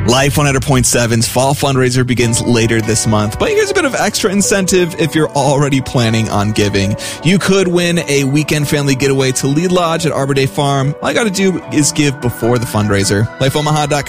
Life 100.7's fall fundraiser begins later this month, but here's a bit of extra incentive if you're already planning on giving. You could win a weekend family getaway to Lead Lodge at Arbor Day Farm. All you got to do is give before the fundraiser. LifeOmaha.com